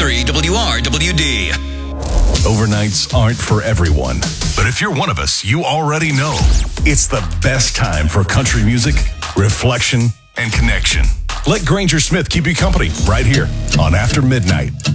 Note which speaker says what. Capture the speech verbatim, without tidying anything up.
Speaker 1: three W R W D.
Speaker 2: Overnights aren't for everyone, but if you're one of us, you already know it's the best time for country music, reflection, and connection. Let Granger Smith keep you company right here on After Midnight.